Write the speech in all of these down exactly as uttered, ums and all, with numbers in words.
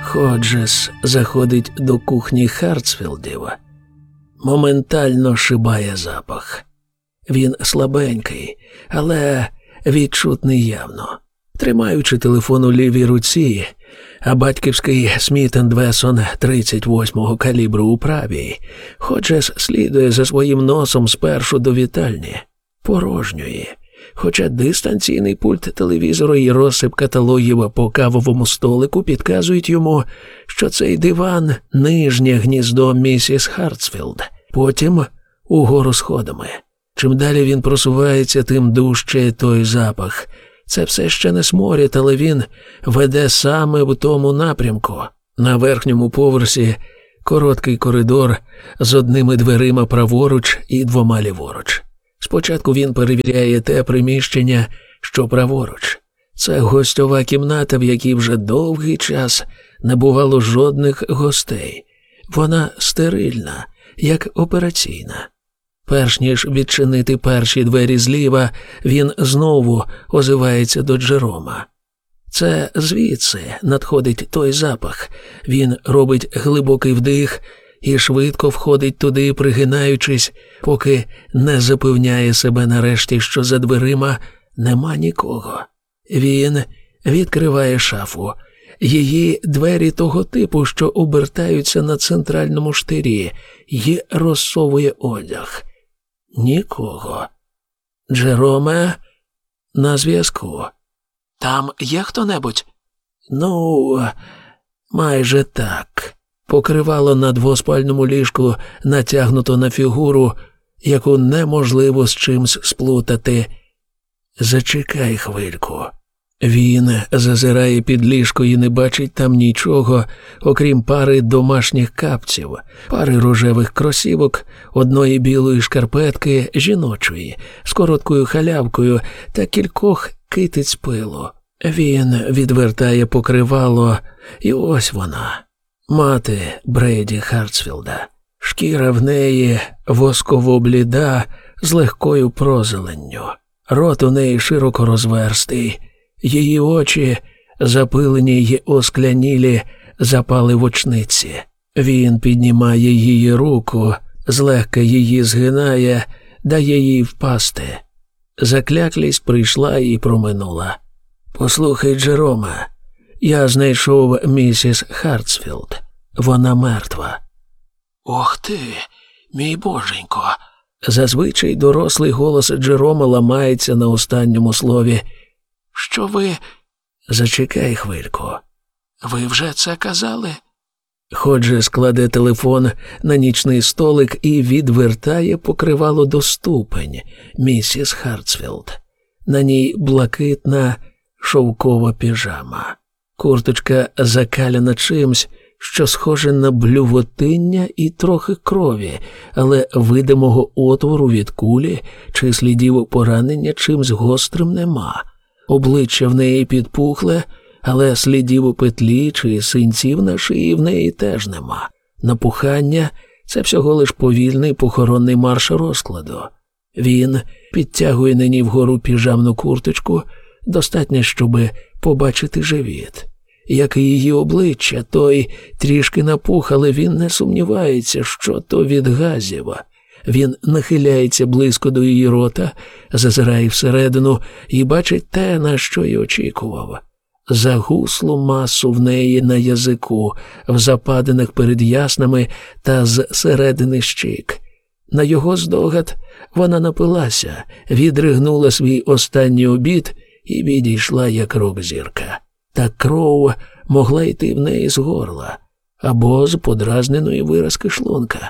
Ходжес заходить до кухні Хартсфілдів. Моментально шибає запах. Він слабенький, але відчутний явно. Тримаючи телефон у лівій руці, а батьківський Сміт енд Вессон тридцять восьмого калібру у правій, Ходжес слідує за своїм носом спершу до вітальні, порожньої, хоча дистанційний пульт телевізору і розсип каталогів по кавовому столику підказують йому, що цей диван – нижнє гніздо місіс Хартсфілд, потім угору сходами. Чим далі він просувається, тим дужче той запах. Це все ще не сморід, але він веде саме в тому напрямку. На верхньому поверсі короткий коридор з одними дверима праворуч і двома ліворуч. Спочатку він перевіряє те приміщення, що праворуч. Це гостьова кімната, в якій вже довгий час не бувало жодних гостей. Вона стерильна, як операційна. Перш ніж відчинити перші двері зліва, він знову озивається до Джерома. Це звідси надходить той запах. Він робить глибокий вдих і швидко входить туди, пригинаючись, поки не запевняє себе нарешті, що за дверима нема нікого. Він відкриває шафу. Її двері того типу, що обертаються на центральному штирі, і розсовує одяг. Нікого. Джероме, на зв'язку. Там є хто-небудь? Ну, майже так. Покривало на двоспальному ліжку натягнуто на фігуру, яку неможливо з чимсь сплутати. Зачекай хвильку. Він зазирає під ліжко і не бачить там нічого, окрім пари домашніх капців, пари рожевих кросівок, одної білої шкарпетки жіночої, з короткою халявкою та кількох китиць пилу. Він відвертає покривало, і ось вона, мати Брейді Хартсфілда. Шкіра в неї восково-бліда з легкою прозеленню. Рот у неї широко розверстий. Її очі, запилені й осклянілі, запали в очниці. Він піднімає її руку, злегка її згинає, дає їй впасти. Закляклість прийшла і проминула. «Послухай, Джероме, я знайшов місіс Хартсфілд. Вона мертва». «Ох ти, мій боженько!» Зазвичай дорослий голос Джерома ламається на останньому слові. «Що ви...» «Зачекай хвильку. Ви вже це казали?» Ходжес кладе телефон на нічний столик і відвертає покривало до ступень місіс Хартсфілд. На ній блакитна шовкова піжама. Курточка закаляна чимсь, що схоже на блювотиння і трохи крові, але видимого отвору від кулі чи слідів поранення чимсь гострим нема. Обличчя в неї підпухле, але слідів у петлі чи синців на шиї в неї теж нема. Напухання – це всього лиш повільний похоронний марш розкладу. Він підтягує на ній вгору піжамну курточку, достатньо, щоби побачити живіт. Як і її обличчя, той трішки напух, але він не сумнівається, що то від газів. Він нахиляється близько до її рота, зазирає всередину і бачить те, на що й очікував. Загуслу масу в неї на язику, в западинах перед яснами та з середини щік. На його здогад вона напилася, відригнула свій останній обід і відійшла як рок-зірка. Та кров могла йти в неї з горла або з подразненої виразки шлунка.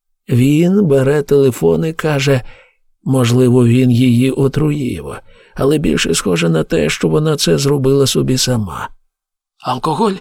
Він бере телефон і каже, можливо, він її отруїв, але більше схоже на те, що вона це зробила собі сама. Алкоголь?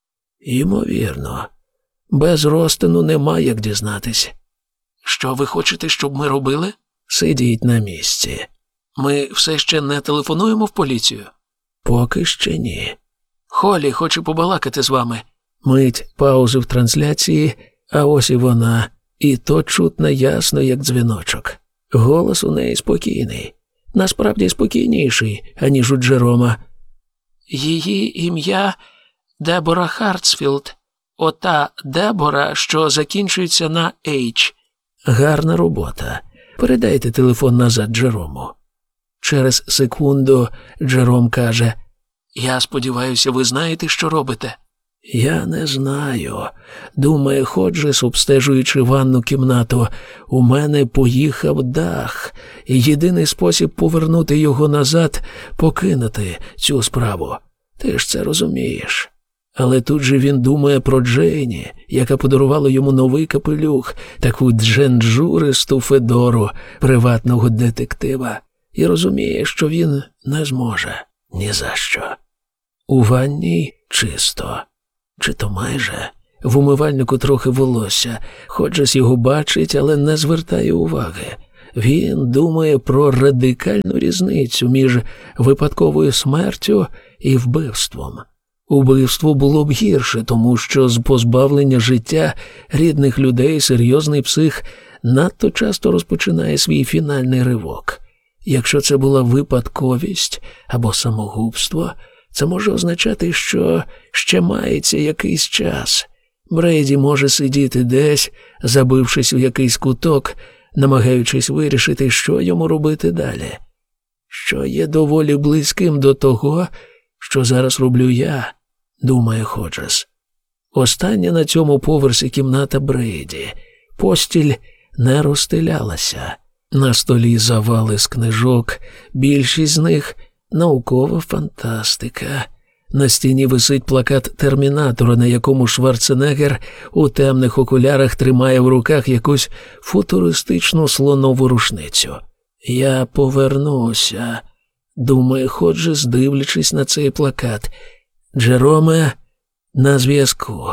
Ймовірно. Без розтину нема як дізнатись. Що ви хочете, щоб ми робили? Сидіть на місці. Ми все ще не телефонуємо в поліцію? Поки ще ні. Холі хоче побалакати з вами. Мить паузи в трансляції, а ось і вона. І то чутно ясно, як дзвіночок. Голос у неї спокійний. Насправді спокійніший, аніж у Джерома. Її ім'я Дебора Хартсфілд. Ота Дебора, що закінчується на H. Гарна робота. Передайте телефон назад Джерому. Через секунду Джером каже: «Я сподіваюся, ви знаєте, що робите?» «Я не знаю. Думає Ходжес, обстежуючи ванну кімнату. У мене поїхав дах. І єдиний спосіб повернути його назад – покинути цю справу. Ти ж це розумієш». Але тут же він думає про Джейні, яка подарувала йому новий капелюх, таку дженджуристу федору приватного детектива, і розуміє, що він не зможе ні за що. У ванній чисто. Чи то майже. В умивальнику трохи волосся. Ходжес його бачить, але не звертає уваги. Він думає про радикальну різницю між випадковою смертю і вбивством. Убивство було б гірше, тому що з позбавлення життя рідних людей серйозний псих надто часто розпочинає свій фінальний ривок. Якщо це була випадковість або самогубство, це може означати, що ще мається якийсь час. Брейді може сидіти десь, забившись у якийсь куток, намагаючись вирішити, що йому робити далі. Що є доволі близьким до того, що зараз роблю я, думає Ходжес. Остання на цьому поверсі кімната Брейді. Постіль не розстелялася. На столі завали з книжок, більшість з них – наукова фантастика. На стіні висить плакат Термінатора, на якому Шварценеггер у темних окулярах тримає в руках якусь футуристичну слонову рушницю. «Я повернуся», думає Ходжес, дивлячись на цей плакат. Джероме на зв'язку.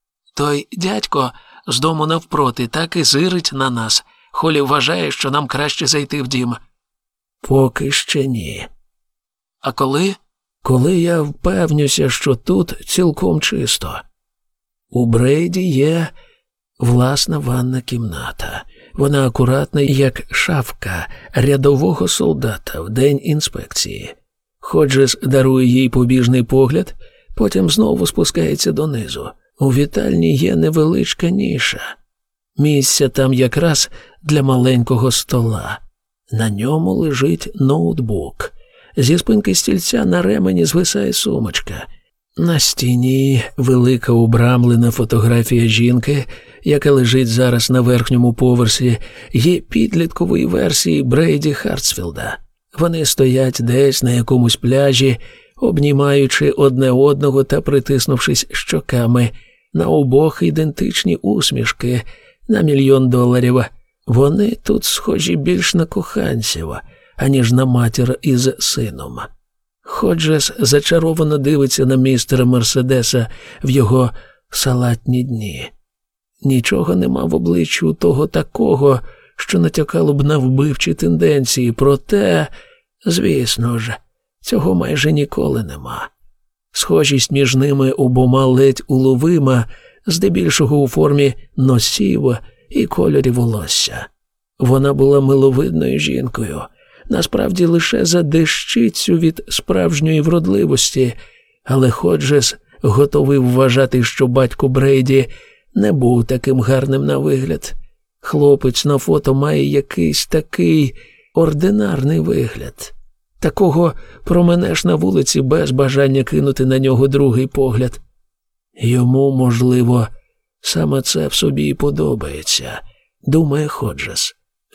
«Той дядько з дому навпроти так і зирить на нас. Холі вважає, що нам краще зайти в дім». «Поки ще ні». «А коли?» «Коли я впевнюся, що тут цілком чисто. У Брейді є власна ванна кімната. Вона акуратна, як шафка рядового солдата в день інспекції. Ходжес дарує їй побіжний погляд, потім знову спускається донизу. У вітальні є невеличка ніша. Місця там якраз для маленького стола. На ньому лежить ноутбук. Зі спинки стільця на ремені звисає сумочка. На стіні велика обрамлена фотографія жінки, яка лежить зараз на верхньому поверсі, є підліткової версії Брейді Хартсфілда. Вони стоять десь на якомусь пляжі, обнімаючи одне одного та притиснувшись щоками. На обох ідентичні усмішки на мільйон доларів. Вони тут схожі більш на коханців, аніж на матір із сином. Ходжес зачаровано дивиться на містера Мерседеса в його салатні дні. Нічого нема в обличчю того такого, що натякало б на вбивчі тенденції, проте, звісно ж, цього майже ніколи нема. Схожість між ними обома ледь уловима, здебільшого у формі носів і кольорі волосся. Вона була миловидною жінкою, насправді лише за дещицю від справжньої вродливості, але Ходжес готовий вважати, що батько Брейді не був таким гарним на вигляд. Хлопець на фото має якийсь такий ординарний вигляд. Такого променеш на вулиці без бажання кинути на нього другий погляд. Йому, можливо, саме це в собі і подобається, думає Ходжес.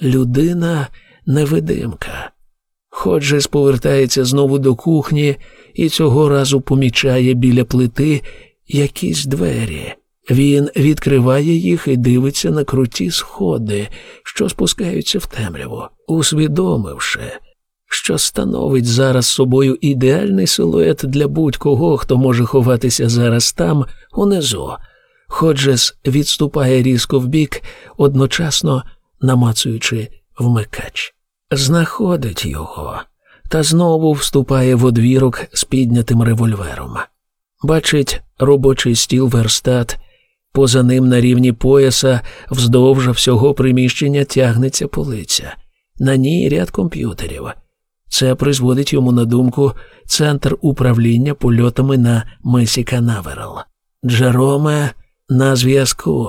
Людина-невидимка. Ходжес повертається знову до кухні і цього разу помічає біля плити якісь двері. Він відкриває їх і дивиться на круті сходи, що спускаються в темряву, усвідомивши, що становить зараз собою ідеальний силует для будь-кого, хто може ховатися зараз там, унизу. Ходжес відступає різко вбік, одночасно намацуючи вмикач. Знаходить його та знову вступає в одвірок з піднятим револьвером. Бачить робочий стіл-верстат, поза ним на рівні пояса вздовж всього приміщення тягнеться полиця. На ній ряд комп'ютерів. Це призводить йому на думку центр управління польотами на мисі Канаверал. Джероме на зв'язку.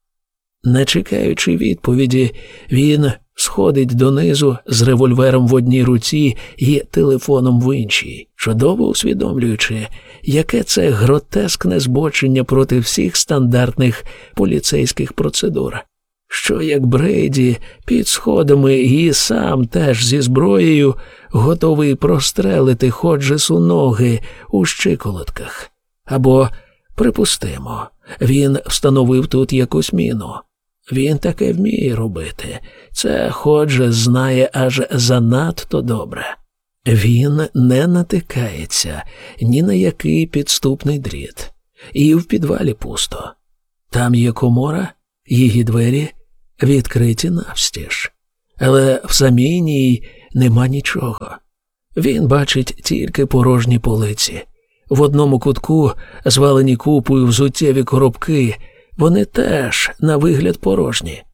Не чекаючи відповіді, він сходить донизу з револьвером в одній руці і телефоном в іншій, чудово усвідомлюючи, яке це гротескне збочення проти всіх стандартних поліцейських процедур. Що як Брейді під сходами і сам теж зі зброєю готовий прострелити Ходжесу ноги у щиколотках. Або, припустимо, він встановив тут якусь міну. Він таке вміє робити. Це Ходжес знає аж занадто добре. Він не натикається ні на який підступний дріт. І в підвалі пусто. Там є комора, її двері відкриті навстіж. Але в самій ній нема нічого. Він бачить тільки порожні полиці. В одному кутку звалені купою взуттєві коробки, вони теж на вигляд порожні.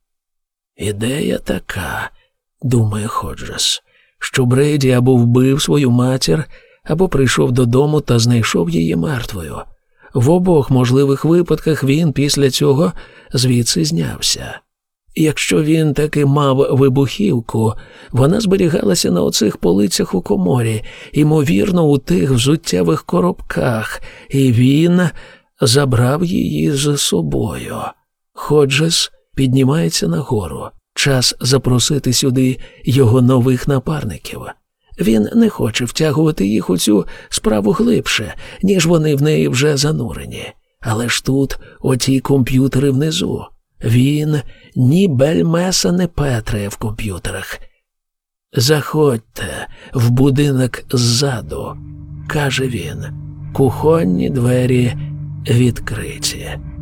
Ідея така, думає Ходжес, що Брейді або вбив свою матір, або прийшов додому та знайшов її мертвою. В обох можливих випадках він після цього звідси знявся. Якщо він таки мав вибухівку, вона зберігалася на оцих полицях у коморі, ймовірно, у тих взуттєвих коробках, і він забрав її з собою. Ходжес піднімається нагору. Час запросити сюди його нових напарників. Він не хоче втягувати їх у цю справу глибше, ніж вони в неї вже занурені. Але ж тут оті комп'ютери внизу. Він ні бельмеса не петрає в комп'ютерах. «Заходьте в будинок ззаду», – каже він. Кухонні двері відкриті.